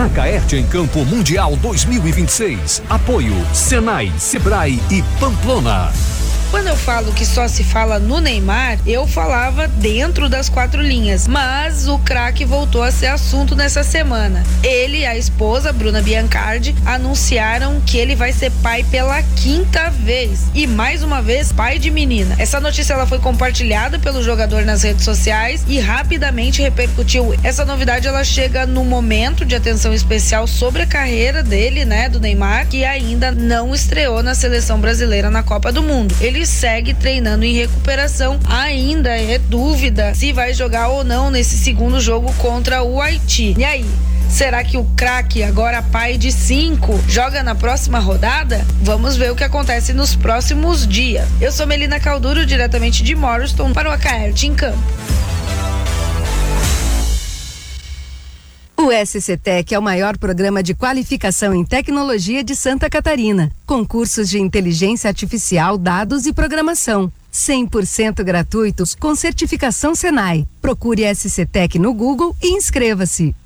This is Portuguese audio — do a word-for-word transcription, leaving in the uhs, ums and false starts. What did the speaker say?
Acaerte em Campo Mundial dois mil e vinte e seis. Apoio Senai, Sebrae e Pamplona. Quando eu falo que só se fala no Neymar, eu falava dentro das quatro linhas, mas o craque voltou a ser assunto nessa semana. Ele e a esposa, Bruna Biancardi, anunciaram que ele vai ser pai pela quinta vez e mais uma vez pai de menina. Essa notícia ela foi compartilhada pelo jogador nas redes sociais e rapidamente repercutiu. Essa novidade ela chega no momento de atenção especial sobre a carreira dele, né, do Neymar, que ainda não estreou na seleção brasileira na Copa do Mundo. Ele segue treinando em recuperação, ainda é dúvida se vai jogar ou não nesse segundo jogo contra o Haiti. E aí, será que o craque, agora pai de cinco, joga na próxima rodada? Vamos ver o que acontece nos próximos dias. Eu sou Melina Calduro, diretamente de Morriston, para o Acaerte em Campo. O S C Tec é o maior programa de qualificação em tecnologia de Santa Catarina, com cursos de inteligência artificial, dados e programação, cem por cento gratuitos com certificação Senai. Procure S C Tec no Google e inscreva-se.